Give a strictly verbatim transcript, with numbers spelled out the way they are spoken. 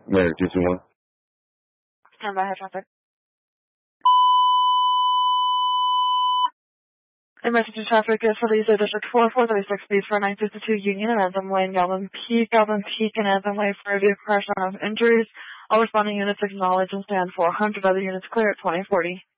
American two two one. Stand by, high traffic. Emergency traffic is for the East District four four thirty-six speeds for nine fifty-two Union and Anthem Way in Galvin Peak, Galvin Peak and Anthem Way for a vehicle crash and injuries. All responding units acknowledge and stand four hundred. Other units clear at twenty forty.